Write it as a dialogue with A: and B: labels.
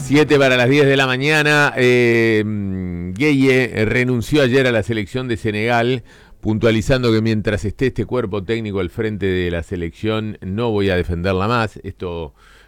A: 7 para las 10 de la mañana. Gueye renunció ayer a la selección de Senegal, puntualizando que mientras esté este cuerpo técnico al frente de la selección no voy a defenderla más. Esto